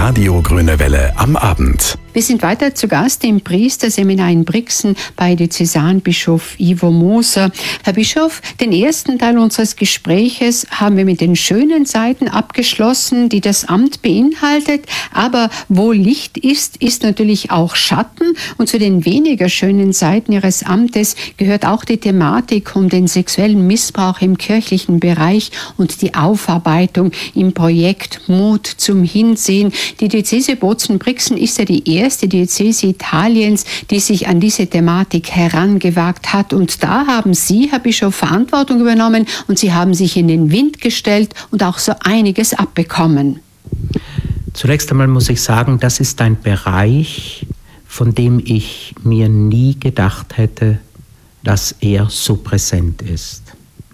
Radio Grüne Welle am Abend. Wir sind weiter zu Gast im Priesterseminar in Brixen bei Diözesanbischof Ivo Moser. Herr Bischof, den ersten Teil unseres Gespräches haben wir mit den schönen Seiten abgeschlossen, die das Amt beinhaltet. Aber wo Licht ist, ist natürlich auch Schatten. Und zu den weniger schönen Seiten Ihres Amtes gehört auch die Thematik um den sexuellen Missbrauch im kirchlichen Bereich und die Aufarbeitung im Projekt Mut zum Hinsehen. Die Diözese Bozen-Brixen ist ja die erste Diözese Italiens, die sich an diese Thematik herangewagt hat. Und da haben Sie, Herr Bischof, Verantwortung übernommen und Sie haben sich in den Wind gestellt und auch so einiges abbekommen. Zunächst einmal muss ich sagen, das ist ein Bereich, von dem ich mir nie gedacht hätte, dass er so präsent ist.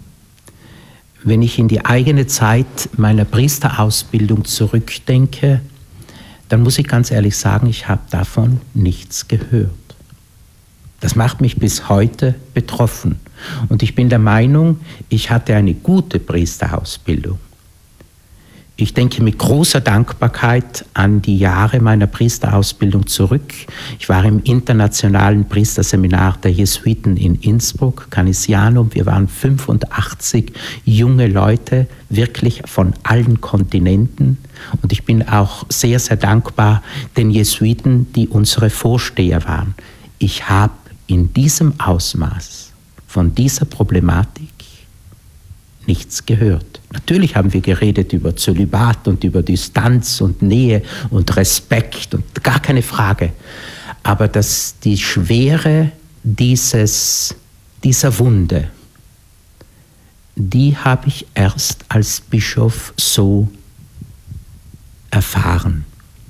Wenn ich in die eigene Zeit meiner Priesterausbildung zurückdenke, dann muss ich ganz ehrlich sagen, ich habe davon nichts gehört. Das macht mich bis heute betroffen. Und ich bin der Meinung, ich hatte eine gute Priesterausbildung. Ich denke mit großer Dankbarkeit an die Jahre meiner Priesterausbildung zurück. Ich war im internationalen Priesterseminar der Jesuiten in Innsbruck, Canisianum. Wir waren 85 junge Leute, wirklich von allen Kontinenten. Und ich bin auch sehr, sehr dankbar den Jesuiten, die unsere Vorsteher waren. Ich habe in diesem Ausmaß von dieser Problematik nichts gehört. Natürlich haben wir geredet über Zölibat und über Distanz und Nähe und Respekt und gar keine Frage. Aber die Schwere dieser Wunde, die habe ich erst als Bischof so erfahren.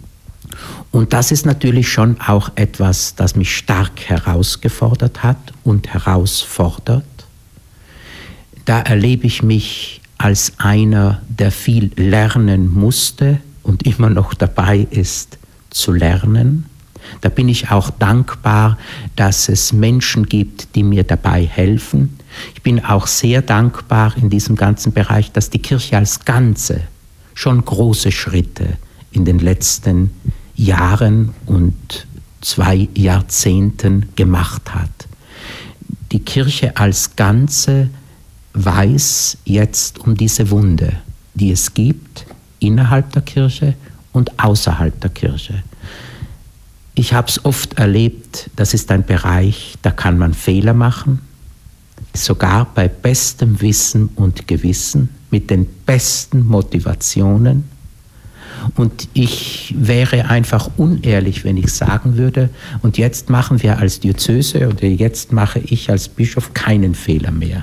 Und das ist natürlich schon auch etwas, das mich stark herausgefordert hat und herausfordert. Da erlebe ich mich als einer, der viel lernen musste und immer noch dabei ist, zu lernen. Da bin ich auch dankbar, dass es Menschen gibt, die mir dabei helfen. Ich bin auch sehr dankbar in diesem ganzen Bereich, dass die Kirche als Ganze schon große Schritte in den letzten Jahren und 2 Jahrzehnten gemacht hat. Die Kirche als Ganze weiß jetzt um diese Wunde, die es gibt innerhalb der Kirche und außerhalb der Kirche. Ich habe es oft erlebt, das ist ein Bereich, da kann man Fehler machen, sogar bei bestem Wissen und Gewissen, mit den besten Motivationen. Und ich wäre einfach unehrlich, wenn ich sagen würde, und jetzt machen wir als Diözese oder jetzt mache ich als Bischof keinen Fehler mehr.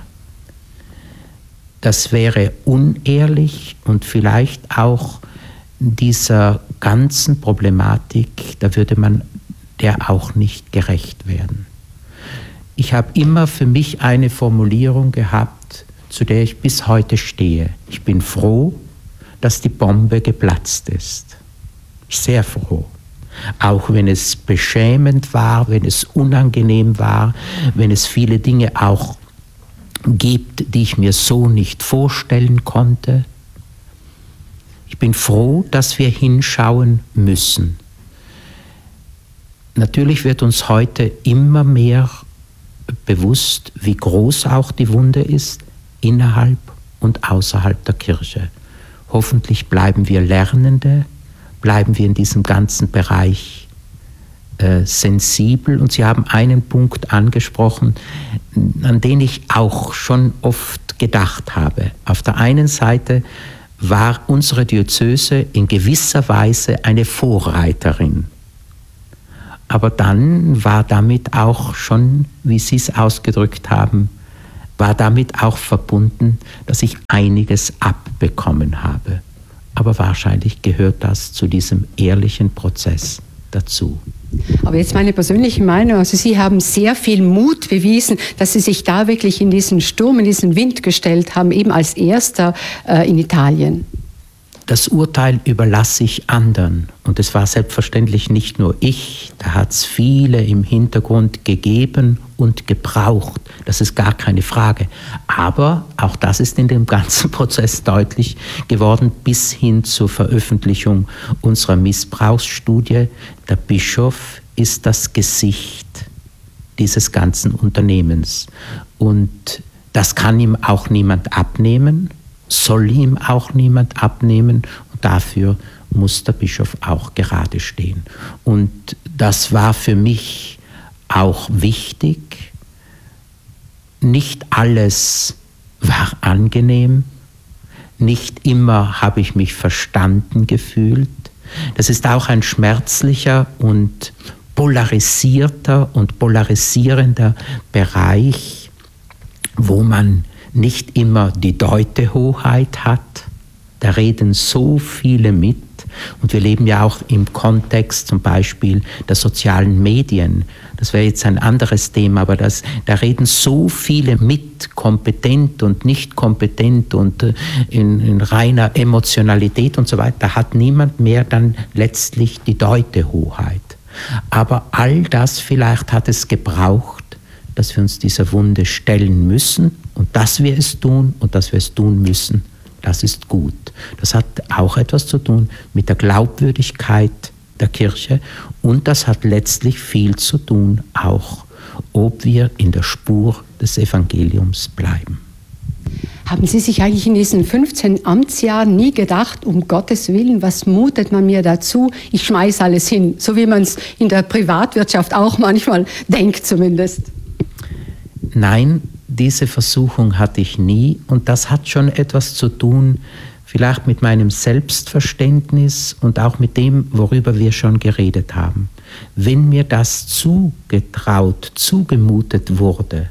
Das wäre unehrlich und vielleicht auch dieser ganzen Problematik, da würde man der auch nicht gerecht werden. Ich habe immer für mich eine Formulierung gehabt, zu der ich bis heute stehe. Ich bin froh, dass die Bombe geplatzt ist. Sehr froh. Auch wenn es beschämend war, wenn es unangenehm war, wenn es viele Dinge auch gibt, die ich mir so nicht vorstellen konnte. Ich bin froh, dass wir hinschauen müssen. Natürlich wird uns heute immer mehr bewusst, wie groß auch die Wunde ist, innerhalb und außerhalb der Kirche. Hoffentlich bleiben wir Lernende, bleiben wir in diesem ganzen Bereich sensibel. Und Sie haben einen Punkt angesprochen, an den ich auch schon oft gedacht habe. Auf der einen Seite war unsere Diözese in gewisser Weise eine Vorreiterin. Aber dann war damit auch schon, wie Sie es ausgedrückt haben, war damit auch verbunden, dass ich einiges abbekommen habe. Aber wahrscheinlich gehört das zu diesem ehrlichen Prozess dazu. Aber jetzt meine persönliche Meinung, also Sie haben sehr viel Mut bewiesen, dass Sie sich da wirklich in diesen Sturm, in diesen Wind gestellt haben, eben als Erster in Italien. das Urteil überlasse ich anderen. Und es war selbstverständlich nicht nur ich, da hat es viele im Hintergrund gegeben und gebraucht. Das ist gar keine Frage. Aber auch das ist in dem ganzen Prozess deutlich geworden, bis hin zur Veröffentlichung unserer Missbrauchsstudie. Der Bischof ist das Gesicht dieses ganzen Unternehmens. Und das kann ihm auch niemand abnehmen, soll ihm auch niemand abnehmen. Und dafür muss der Bischof auch gerade stehen. Und das war für mich auch wichtig. Nicht alles war angenehm. Nicht immer habe ich mich verstanden gefühlt. Das ist auch ein schmerzlicher und polarisierter und polarisierender Bereich, wo man nicht immer die Deutehoheit hat. Da reden so viele mit. Und wir leben ja auch im Kontext zum Beispiel der sozialen Medien. Das wäre jetzt ein anderes Thema, aber da reden so viele mit, kompetent und nicht kompetent und in reiner Emotionalität und so weiter. Da hat niemand mehr dann letztlich die Deutehoheit. Aber all das vielleicht hat es gebraucht, dass wir uns dieser Wunde stellen müssen und dass wir es tun und dass wir es tun müssen, das ist gut. Das hat auch etwas zu tun mit der Glaubwürdigkeit der Kirche und das hat letztlich viel zu tun, auch ob wir in der Spur des Evangeliums bleiben. Haben Sie sich eigentlich in diesen 15 Amtsjahren nie gedacht, um Gottes Willen, was mutet man mir dazu? Ich schmeiß alles hin, so wie man es in der Privatwirtschaft auch manchmal denkt zumindest. Nein, diese Versuchung hatte ich nie und das hat schon etwas zu tun, vielleicht mit meinem Selbstverständnis und auch mit dem, worüber wir schon geredet haben. Wenn mir das zugetraut, zugemutet wurde,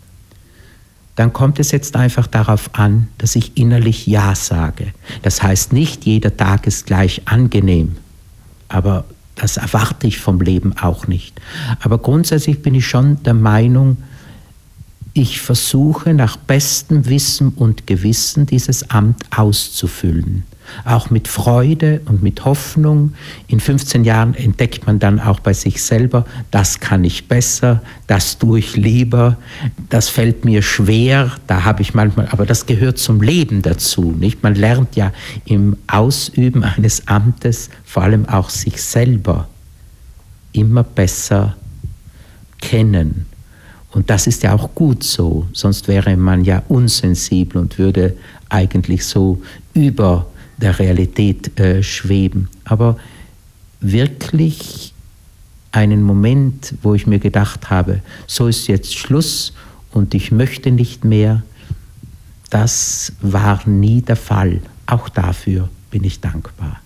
dann kommt es jetzt einfach darauf an, dass ich innerlich Ja sage. Das heißt nicht, jeder Tag ist gleich angenehm, aber das erwarte ich vom Leben auch nicht. Aber grundsätzlich bin ich schon der Meinung, ich versuche nach bestem Wissen und Gewissen dieses Amt auszufüllen. Auch mit Freude und mit Hoffnung. In 15 Jahren entdeckt man dann auch bei sich selber, das kann ich besser, das tue ich lieber, das fällt mir schwer, da habe ich manchmal, aber das gehört zum Leben dazu, nicht? Man lernt ja im Ausüben eines Amtes vor allem auch sich selber immer besser kennen. Und das ist ja auch gut so, sonst wäre man ja unsensibel und würde eigentlich so über der Realität schweben. Aber wirklich einen Moment, wo ich mir gedacht habe, so ist jetzt Schluss und ich möchte nicht mehr, das war nie der Fall. Auch dafür bin ich dankbar.